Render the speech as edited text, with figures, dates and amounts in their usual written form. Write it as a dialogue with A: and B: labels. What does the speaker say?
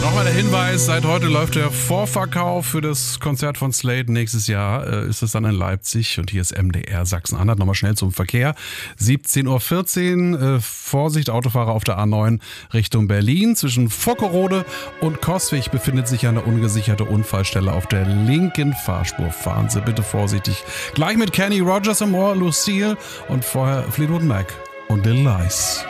A: Nochmal der Hinweis, seit heute läuft der Vorverkauf für das Konzert von Slade. Nächstes Jahr ist es dann in Leipzig und hier ist MDR Sachsen-Anhalt. Nochmal schnell zum Verkehr. 17.14 Uhr, Vorsicht, Autofahrer auf der A9 Richtung Berlin. Zwischen Vockerode und Coswig befindet sich eine ungesicherte Unfallstelle auf der linken Fahrspur. Fahren Sie bitte vorsichtig. Gleich mit Kenny Rogers und More, Lucille und vorher Fleetwood Mac und Lil Lies.